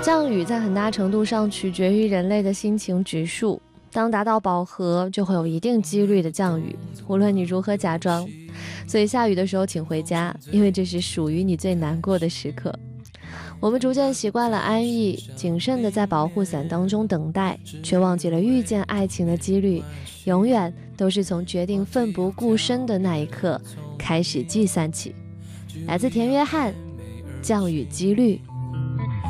降雨在很大程度上取决于人类的心情指数，当达到饱和，就会有一定几率的降雨，无论你如何假装。所以下雨的时候请回家，因为这是属于你最难过的时刻。我们逐渐习惯了安逸，谨慎地在保护伞当中等待，却忘记了遇见爱情的几率永远都是从决定奋不顾身的那一刻开始计算起。来自田约翰，降雨几率